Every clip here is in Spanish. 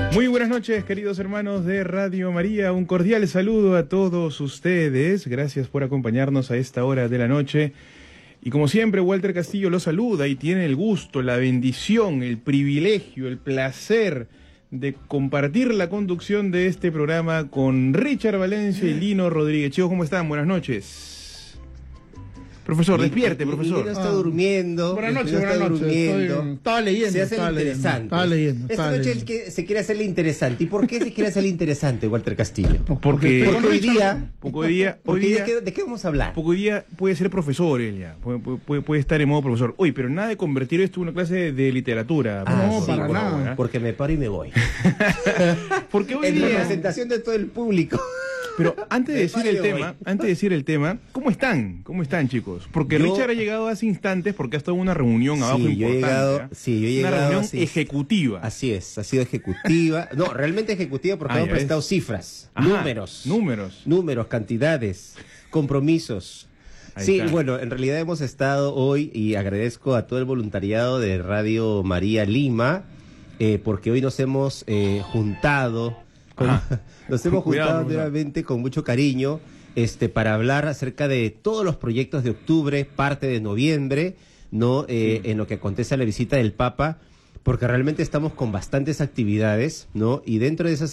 Muy buenas noches, queridos hermanos de Radio María. Un cordial saludo a todos ustedes. Gracias por acompañarnos a esta hora de la noche. Y como siempre, Walter Castillo los saluda y tiene el gusto, la bendición, el privilegio, el placer de compartir la conducción de este programa con Richard Valencia y Lino Rodríguez. Chicos, ¿cómo están? Buenas noches. Profesor, despierte, profesor. Lino está durmiendo. Buenas noches, buenas noches. Estaba leyendo. Se hace el interesante. Estaba leyendo. Esta noche se quiere hacer el interesante. ¿Y por qué se quiere hacer el interesante, Walter Castillo? Porque hoy día... ¿De qué vamos a hablar? Porque hoy día puede ser profesor él ya. Puede estar en modo profesor. Oye, pero nada de convertir esto en una clase de literatura. No, sí, para nada. Porque me paro y me voy. Porque hoy en día... representación de todo el público. Pero antes de decir el tema, ¿cómo están? ¿Cómo están, chicos? Porque Richard ha llegado hace instantes porque ha estado en una reunión abajo importante. Yo he llegado, una reunión ejecutiva. Así es, ha sido ejecutiva. No, realmente ejecutiva porque hemos prestado cifras, números, cantidades, compromisos. Sí, bueno, en realidad hemos estado hoy y agradezco a todo el voluntariado de Radio María Lima porque hoy nos hemos juntado. Nos hemos juntado nuevamente con mucho cariño para hablar acerca de todos los proyectos de octubre, parte de noviembre, ¿no? En lo que acontece a la visita del Papa, porque realmente estamos con bastantes actividades, ¿no? Y dentro de esas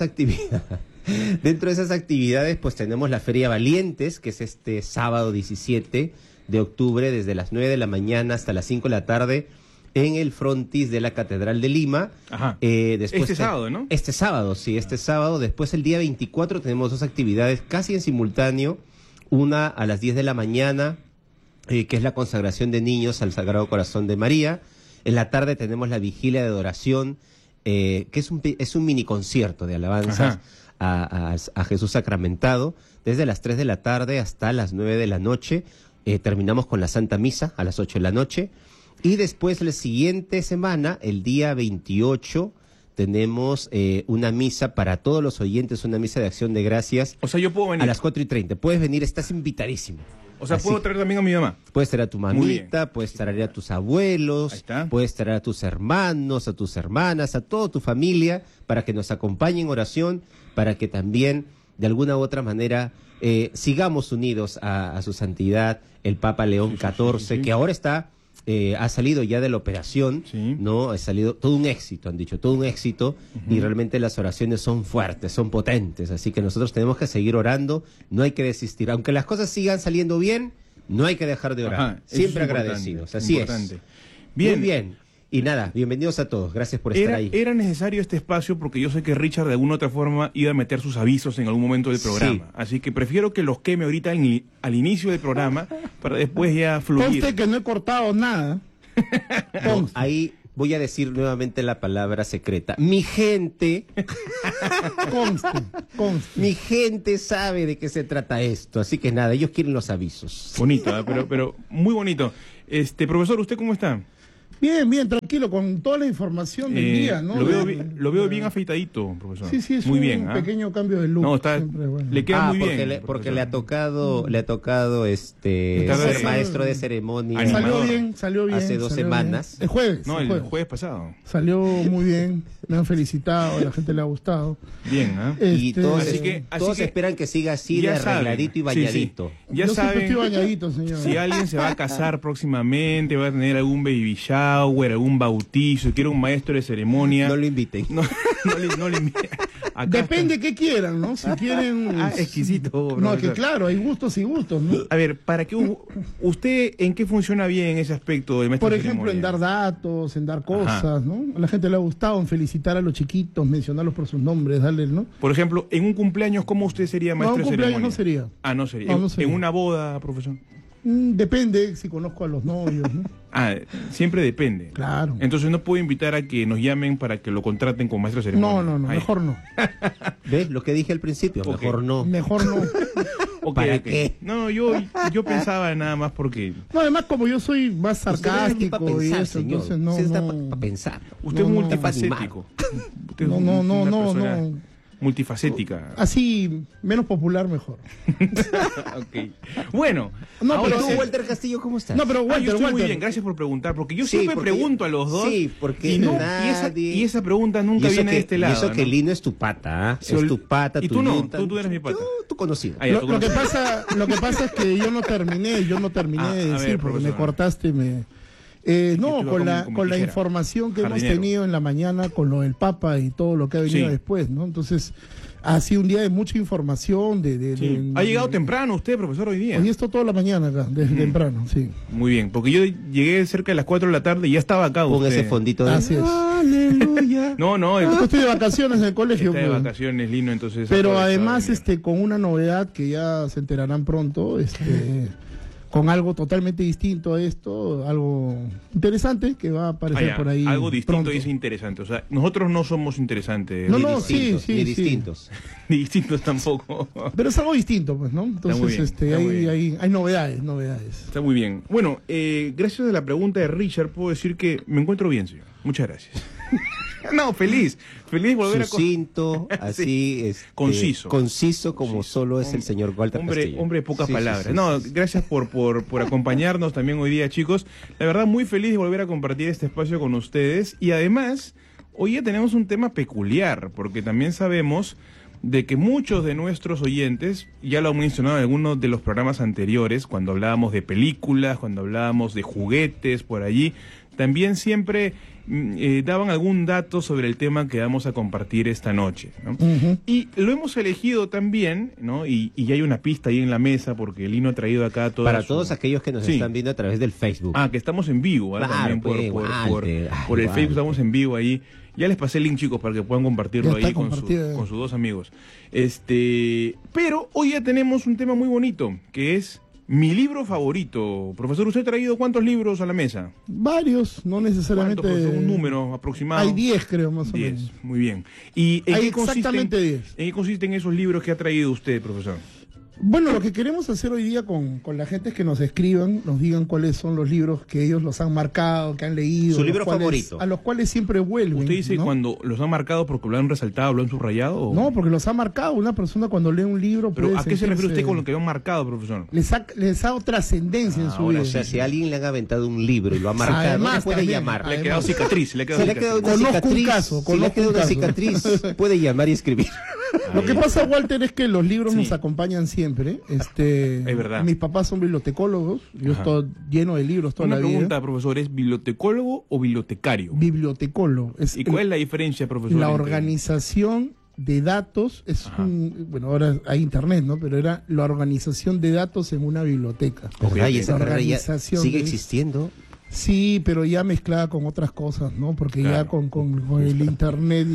actividades, pues tenemos la Feria Valientes, que es este sábado 17 de octubre, desde las 9 de la mañana hasta las 5 de la tarde, en el frontis de la Catedral de Lima. Ajá. Después sábado, ¿no? Este sábado. Después el día 24 tenemos dos actividades casi en simultáneo. Una a las 10 de la mañana, que es la consagración de niños al Sagrado Corazón de María. En la tarde tenemos la vigilia de adoración, que es un mini concierto de alabanzas a Jesús sacramentado. Desde las 3 de la tarde hasta las 9 de la noche. Terminamos con la Santa Misa a las 8 de la noche. Y después, la siguiente semana, el día 28, tenemos una misa para todos los oyentes, una misa de acción de gracias. O sea, yo puedo venir. A las 4:30. Puedes venir, estás invitadísimo. O sea, puedo traer también a mi mamá. Puedes traer a tu mamita, puedes traer a tus abuelos, puedes traer a tus hermanos, a tus hermanas, a toda tu familia, para que nos acompañen en oración, para que también, de alguna u otra manera, sigamos unidos a su santidad, el Papa León XIV, que ahora ha salido ya de la operación, ¿no? Ha salido todo un éxito, han dicho, todo un éxito, y realmente las oraciones son fuertes, son potentes, así que nosotros tenemos que seguir orando, no hay que desistir, aunque las cosas sigan saliendo bien, no hay que dejar de orar, siempre agradecidos, así es. Bien. Muy bien. Y nada, bienvenidos a todos, gracias por estar ahí. Era necesario este espacio porque yo sé que Richard de alguna u otra forma iba a meter sus avisos en algún momento del programa. Así que prefiero que los queme ahorita al inicio del programa para después ya fluir. Conste que no he cortado nada. No, ahí voy a decir nuevamente la palabra secreta. Mi gente... Conste. Mi gente sabe de qué se trata esto, así que nada, ellos quieren los avisos. Bonito, pero muy bonito. Profesor, ¿usted cómo está? Bien, tranquilo, con toda la información del día, ¿no? Lo veo bien afeitadito, profesor. Sí, es muy un bien, pequeño cambio de look. No, le queda muy bien. Porque le ha tocado ser maestro de ceremonia. Salió bien. Hace 2 semanas. El jueves. No, el jueves pasado. Salió muy bien, me han felicitado, a la gente le ha gustado. Bien, ¿ah? Y todos esperan que siga así de arregladito y bañadito. Sí. Ya saben, estoy bañadito, señor. Si alguien se va a casar próximamente, va a tener algún baby shower, algún bautizo, quiere un maestro de ceremonia, no lo inviten. No le inviten. Depende qué quieran, ¿no? Si quieren... exquisito. No, que claro, hay gustos y gustos, ¿no? A ver, ¿para qué usted en qué funciona bien en ese aspecto de maestro Por de ejemplo, ceremonia? en dar datos, en dar cosas, ¿no? A la gente le ha gustado en felicitar a los chiquitos, mencionarlos por sus nombres, darles, ¿no? Por ejemplo, en un cumpleaños, ¿cómo usted sería maestro de ceremonia? No sería. No sería. No sería. ¿En una boda, profesor? Depende si conozco a los novios, ¿no? Siempre depende. Claro. Entonces no puedo invitar a que nos llamen para que lo contraten como maestro de ceremonia. No, mejor no. ¿Ves lo que dije al principio? Okay. Mejor no. ¿Para qué? No, yo pensaba nada más porque... No, además como yo soy más sarcástico pensar, y eso, señor. entonces no... Usted está para pensar. Usted es multifacético. No. multifacética. Así, menos popular, mejor. Okay. Bueno. No, pero tú, Walter Castillo, ¿cómo estás? No, pero Walter, yo estoy Walter. muy bien, gracias por preguntar, porque yo siempre pregunto a los dos. Sí, porque y esa pregunta nunca viene de este lado. Y eso que Lino es tu pata, ¿eh? Es tu pata, y tu tú no, yuta. tú eres mi pata. Tú conocido. Lo que pasa es que yo no terminé de decir, porque me cortaste, con la información que hemos tenido en la mañana con lo del Papa y todo lo que ha venido después, ¿no? Entonces, ha sido un día de mucha información. Ha llegado temprano usted, profesor, hoy día. Hoy esto toda la mañana acá, desde temprano, sí. Muy bien, porque yo llegué cerca de las 4 de la tarde y ya estaba acá. Con ese fondito de... Así es. ¡Aleluya! No, estoy de vacaciones en el colegio. Está de vacaciones, Lino, entonces... Pero además, con una novedad que ya se enterarán pronto, con algo totalmente distinto a esto, algo interesante que va a aparecer por ahí. Algo distinto pronto. y es interesante. O sea, nosotros no somos interesantes. Ni distintos. Ni distintos tampoco. Pero es algo distinto, pues, ¿no? Entonces, hay novedades. Está muy bien. Bueno, gracias a la pregunta de Richard, puedo decir que me encuentro bien, señor. Muchas gracias. No, feliz volver Sucinto, así, conciso como solo es el señor Walter Castillo. Hombre de pocas palabras. Gracias por acompañarnos también hoy día, chicos. La verdad, muy feliz de volver a compartir este espacio con ustedes. Y además, hoy ya tenemos un tema peculiar, porque también sabemos de que muchos de nuestros oyentes, ya lo han mencionado en algunos de los programas anteriores, cuando hablábamos de películas, cuando hablábamos de juguetes por allí, también siempre daban algún dato sobre el tema que vamos a compartir esta noche, ¿no? Uh-huh. Y lo hemos elegido también, ¿no? Y ya hay una pista ahí en la mesa, porque Lino ha traído acá todos aquellos que nos están viendo a través del Facebook. Que estamos en vivo, claro, también por el Facebook estamos en vivo ahí. Ya les pasé el link, chicos, para que puedan compartirlo ahí con sus dos amigos. Pero hoy ya tenemos un tema muy bonito, que es mi libro favorito. Profesor, ¿usted ha traído cuántos libros a la mesa? Varios, no necesariamente... ¿Cuántos, un número aproximado? Hay 10, creo, más o menos. 10, muy bien. ¿Y exactamente 10. ¿En qué consisten esos libros que ha traído usted, profesor? Bueno, lo que queremos hacer hoy día con la gente es que nos escriban, nos digan cuáles son los libros que ellos los han marcado, que han leído. Su libro favorito. A los cuales siempre vuelven. ¿Usted dice, ¿no?, cuando los han marcado porque lo han resaltado, lo han subrayado? ¿O? No, porque los ha marcado. Una persona cuando lee un libro... ¿Pero a qué se refiere usted con lo que lo han marcado, profesor? Les ha dado trascendencia en su vida. O sea, si a alguien le han aventado un libro y lo ha marcado, además, puede también, llamar. Le ha quedado cicatriz. Si le ha quedado una cicatriz, puede llamar y escribir. Lo que pasa, Walter, es que los libros nos acompañan siempre. Es verdad. Mis papás son bibliotecólogos. Yo estoy lleno de libros toda la vida. Una pregunta, profesor, ¿es bibliotecólogo o bibliotecario? Bibliotecólogo. ¿Y cuál es la diferencia, profesor? La organización de datos es bueno, ahora hay internet, ¿no? Pero era la organización de datos en una biblioteca. Y esa organización sigue existiendo. Sí, pero ya mezclada con otras cosas, ¿no? Porque ya con el internet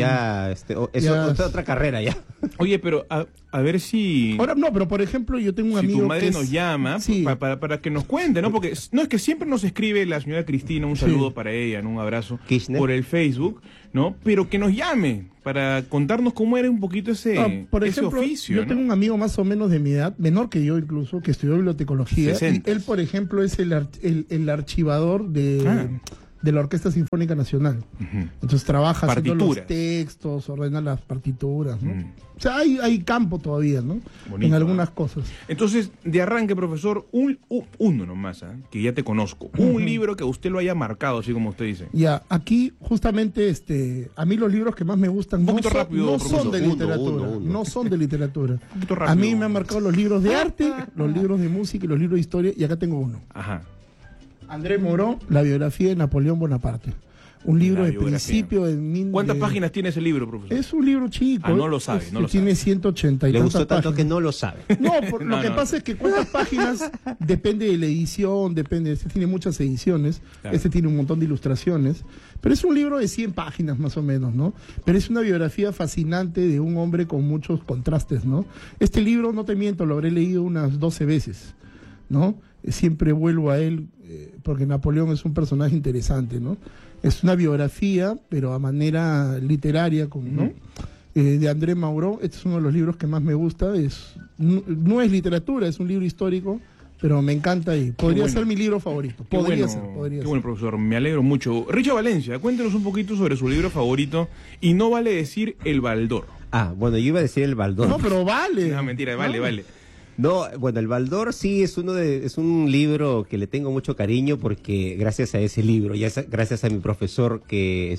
es otra carrera ya. Oye, pero a ver si... Ahora no, pero por ejemplo yo tengo un amigo tu madre nos llama para que nos cuente, ¿no? Porque no es que siempre nos escribe la señora Cristina, un saludo para ella, ¿no? Un abrazo Kirchner, por el Facebook, ¿no? Pero que nos llame para contarnos cómo era un poquito ese ejemplo, oficio, yo tengo un amigo más o menos de mi edad, menor que yo incluso, que estudió bibliotecología. 60. Y él, por ejemplo, es el archivador de la Orquesta Sinfónica Nacional. Entonces trabaja haciendo los textos, ordena las partituras, ¿no? O sea, hay campo todavía, ¿no? Bonito, en algunas cosas. Entonces, de arranque, profesor, uno nomás, que ya te conozco. Un libro que usted lo haya marcado, así como usted dice. Ya, aquí justamente a mí los libros que más me gustan no son de literatura. No son de literatura. A mí me han marcado los libros de arte, los libros de música y los libros de historia, y acá tengo uno. André Moró, la biografía de Napoleón Bonaparte. Un libro de principio de... ¿Cuántas páginas tiene ese libro, profesor? Es un libro chico. No lo sabe, tiene 180 y Le gustó tantas tanto páginas. que no lo sabe. Lo que pasa es que cuántas páginas depende de la edición, este tiene muchas ediciones, este tiene un montón de ilustraciones, pero es un libro de 100 páginas más o menos, ¿no? Pero es una biografía fascinante de un hombre con muchos contrastes, ¿no? Este libro, no te miento, lo habré leído unas 12 veces, ¿no? Siempre vuelvo a él porque Napoleón es un personaje interesante, ¿no? Es una biografía, pero a manera literaria, ¿no? De André Mauró. Este es uno de los libros que más me gusta. No es literatura, es un libro histórico, pero me encanta y podría ser mi libro favorito. Podría ser. Bueno, profesor, me alegro mucho. Richard Valencia, cuéntenos un poquito sobre su libro favorito, y no vale decir El Baldor. Bueno, yo iba a decir el Baldor. No, pero vale. No, mentira, vale. No, bueno, el Baldor sí es un libro que le tengo mucho cariño porque gracias a ese libro, gracias a mi profesor que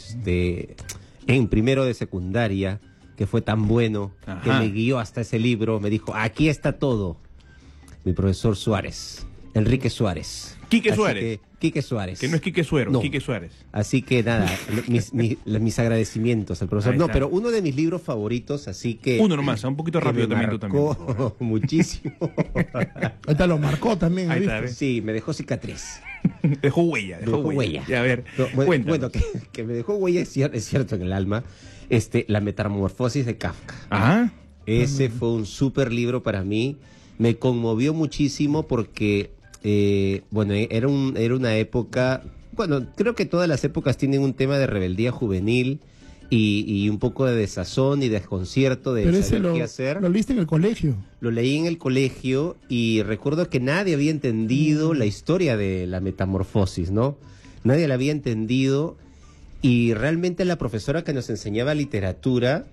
en primero de secundaria, que fue tan bueno, que me guió hasta ese libro, me dijo, aquí está todo. Mi profesor Suárez, Enrique Suárez. Quique Suárez. Quique Suárez. Que no es Quique Suero, no. Quique Suárez. Así que nada, mis agradecimientos al profesor. No, pero uno de mis libros favoritos, así que... Uno nomás, un poquito rápido también tú también. Muchísimo. Ahorita lo marcó también, Ahí ¿viste? está, Sí, me dejó cicatriz. Dejó huella. Ya, a ver, bueno, que me dejó huella es cierto en el alma. La metamorfosis de Kafka. Ajá. Ese fue un súper libro para mí. Me conmovió muchísimo porque, era una época... Bueno, creo que todas las épocas tienen un tema de rebeldía juvenil y un poco de desazón y desconcierto de saber qué hacer. ¿Lo leíste en el colegio? Lo leí en el colegio y recuerdo que nadie había entendido la historia de la metamorfosis, ¿no? Nadie la había entendido y realmente la profesora que nos enseñaba literatura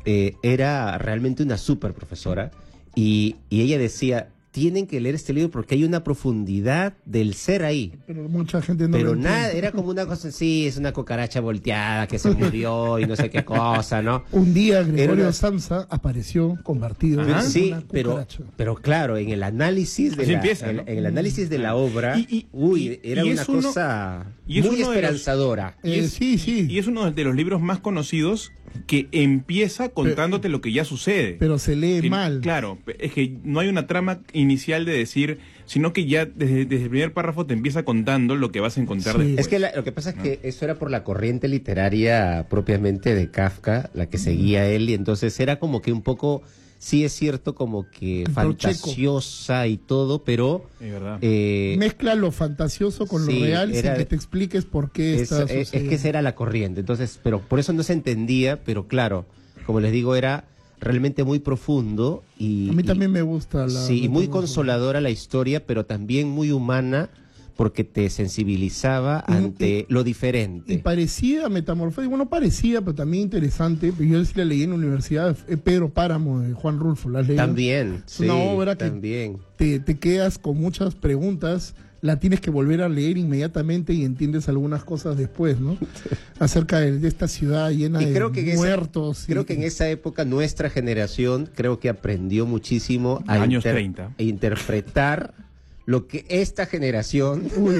era realmente una súper profesora y ella decía, tienen que leer este libro porque hay una profundidad del ser ahí. Pero mucha gente no Pero lo nada, entiende. era como una cosa, sí, es una cucaracha volteada que se murió y no sé qué cosa, ¿no? Un día Gregorio una- Samsa apareció convertido en Sí, una pero cucaracha. claro, en el análisis de Así la, empieza, ¿no? en el análisis de la obra, era y una es uno- cosa y es muy uno de los- esperanzadora. Sí. Y es uno de los libros más conocidos que empieza contándote lo que ya sucede. Pero se lee mal. Claro, es que no hay una trama inicial de decir, sino que ya desde el primer párrafo te empieza contando lo que vas a encontrar Sí. después. Es que lo que pasa es que eso era por la corriente literaria propiamente de Kafka, la que seguía él, y entonces era como que un poco, sí es cierto, como que fantasiosa y todo, pero... Es verdad. Mezcla lo fantasioso con sí, lo real sin era- que te expliques por qué está es que sucediendo. esa era la corriente, entonces, pero por eso no se entendía, pero claro, como les digo, era realmente muy profundo y... A mí y- también me gusta Sí, y muy la- consoladora la historia, pero también muy humana porque te sensibilizaba ante lo diferente. Y parecía metamorfosis, bueno, parecía, pero también interesante. Yo sí la leí en la universidad, Pedro Páramo, de Juan Rulfo, ¿la has leído? También, Es una obra que también. te quedas con muchas preguntas, la tienes que volver a leer inmediatamente y entiendes algunas cosas después, ¿no? Acerca de esta ciudad llena Y creo que de muertos. creo que en esa época nuestra generación creo que aprendió muchísimo a Años 30. a interpretar lo que esta generación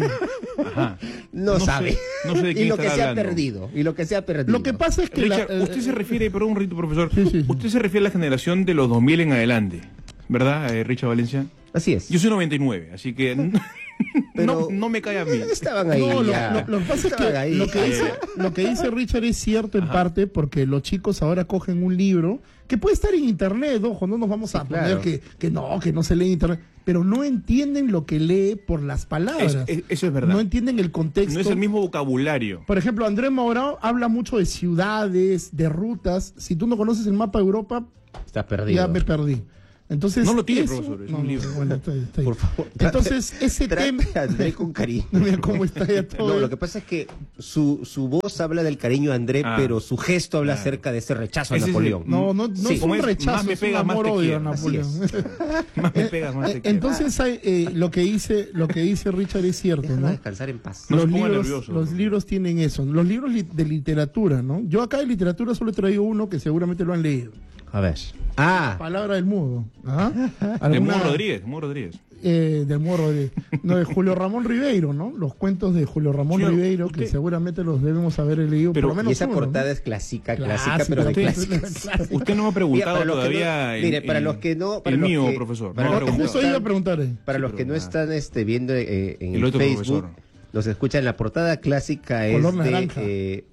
Ajá. no sabe. No sé de y quién lo que estará se ha hablando. perdido. Y lo que se ha perdido. Lo que pasa es que... Richard, usted se refiere, perdón un rito, profesor, Sí. usted se refiere a la generación de los 2000 en adelante, ¿verdad, Richard Valencia? Así es. Yo soy 99, así que Pero- no me cae a mí. Estaban ahí. No, ya. lo que pasa es Estaban que ahí. lo que dice Richard es cierto en parte porque los chicos ahora cogen un libro que puede estar en internet, ojo, no nos vamos a claro. poner que no se lee en internet, pero no entienden lo que lee por las palabras. Eso es verdad. No entienden el contexto. No es el mismo vocabulario. Por ejemplo, Andrés Maurao habla mucho de ciudades, de rutas. Si tú no conoces el mapa de Europa, Estás perdido. ya me perdí. Entonces, No lo tiene, eso- profesor, es un libro. bueno, está bien. Por favor. Entonces, ese tema... Trate a André con cariño. Mira cómo está ya todo. No, lo que pasa es que su voz habla del cariño a André, pero su gesto habla acerca de ese rechazo a Ese es Napoleón. No Sí, es como un es, rechazo, más me es pegas, un más te amor-odio a quiero. Napoleón. Más me pegas, más te quiero. Entonces, lo que dice Richard es cierto, Déjalo ¿no? descansar en paz. No se Los ponga libros, nervioso. los libros tienen eso. Los libros de literatura, ¿no? Yo acá de literatura solo he traído uno que seguramente lo han leído. A ver. Ah, Palabra del Mudo. ¿Ah? De Alguna- Mudo Rodríguez. Del Mudo Rodríguez. No, de Julio Ramón Ribeiro, ¿no? Los cuentos de Julio Ramón Señor, Ribeiro, que usted- seguramente los debemos haber leído, Pero- por lo menos y esa uno, portada ¿no? es clásica, Clásica, pero de usted- clásicas. Usted no me ha preguntado Mira, para los que todavía. no- mire, para los que no- para el los mío, que- profesor. para no me ha los que preguntado. Justo iba a preguntar. Para los Sí, que no pero- están viendo en El otro Facebook, profesor. nos escuchan, la portada clásica es Color de naranja.